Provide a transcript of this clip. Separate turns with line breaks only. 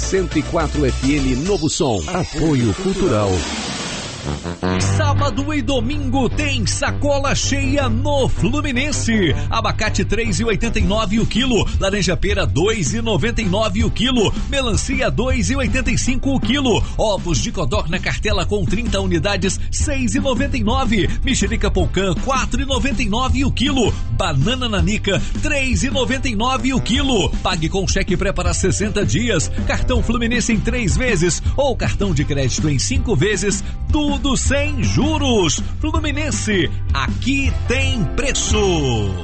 104 FM Novo Som. Apoio Cultural.
Sábado e domingo tem sacola cheia no Fluminense. Abacate 3,89 o quilo, laranja pera 2,99 o quilo, melancia 2,85 o quilo, ovos de codorna na cartela com 30 unidades 6,99, mexerica Polcã 4,99 o quilo, banana nanica 3,99 o quilo. Pague com cheque pré para 60 dias, cartão Fluminense em 3 vezes ou cartão de crédito em 5 vezes, tudo sem juros. Fluminense, aqui tem preço.